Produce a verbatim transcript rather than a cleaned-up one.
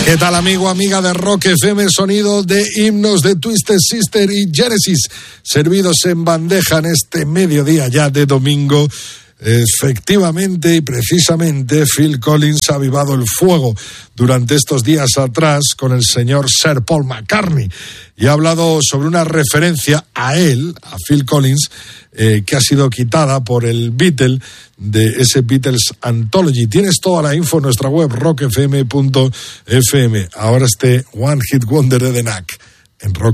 ¿Qué tal, amigo, amiga de Rock F M? Sonido de himnos de Twisted Sister y Genesis, servidos en bandeja en este mediodía ya de domingo. Efectivamente y precisamente Phil Collins ha avivado el fuego durante estos días atrás con el señor Sir Paul McCartney y ha hablado sobre una referencia a él, a Phil Collins, eh, que ha sido quitada por el Beatle de ese Beatles Anthology. Tienes toda la info en nuestra web rock f m punto f m. Ahora este One Hit Wonder de The Knack en Rock.